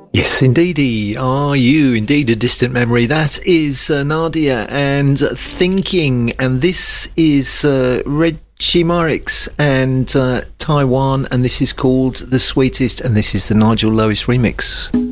Yes, indeedy. Are you indeed a distant memory? That is Nadia and Thinking, and this is Reggie Marix and Taiwan, and this is called The Sweetest, and this is the Nigel Lewis remix.